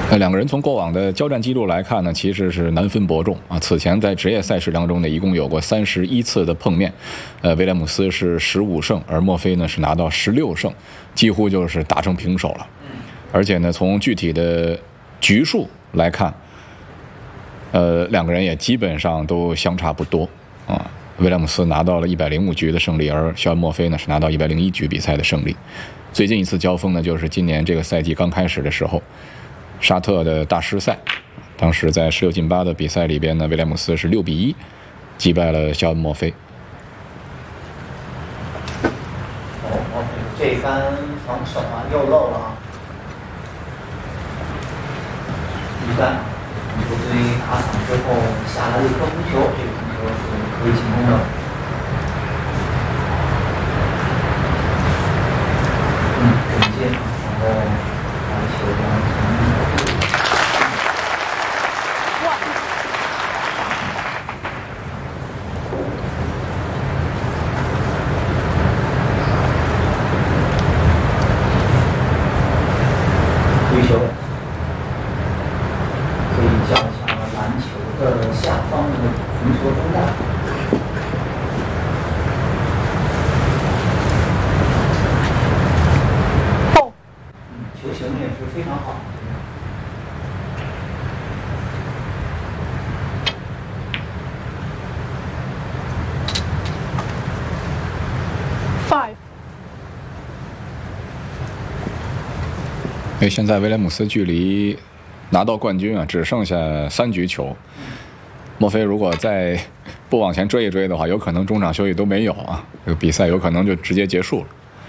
两个人从过往的交战记录来看呢，其实是难分伯仲啊。此前在职业赛事当中呢，一共有过31次的碰面，威廉姆斯是15胜，而墨菲呢是拿到16胜，几乎就是打成平手了。而且呢，从具体的局数来看，两个人也基本上都相差不多啊。威廉姆斯拿到了105局的胜利，而肖恩·墨菲呢是拿到101局比赛的胜利。最近一次交锋呢，就是今年这个赛季刚开始的时候。沙特的大师赛，当时在16进8的比赛里边呢，威廉姆斯是6比1击败了肖恩·墨菲。 墨菲这番防守啊，又漏了啊！一般球队打场之后下来了一颗红球，这个红球是可以进攻的。准接，然后篮球的。追求可以叫一下篮球的下方的红球中带。球形也是非常好。 因为现在威廉姆斯距离拿到冠军啊，只剩下3局球。墨菲如果再不往前追一追的话，有可能中场休息都没有啊，这个比赛有可能就直接结束了。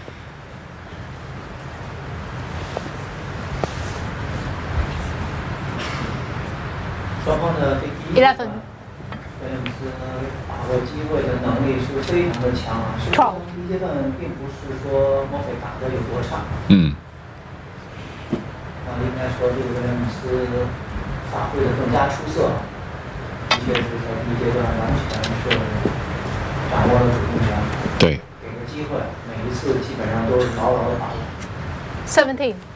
双方的这第一分，威廉姆斯把握机会的能力是非常的强啊。实际上第一阶段并不是说墨菲打的有多差。应该说，这个威廉姆斯发挥的更加出色，的确是在第一阶段完全是掌握了主动权， 对， 给个机会，每一次基本上都是牢牢的把握。 17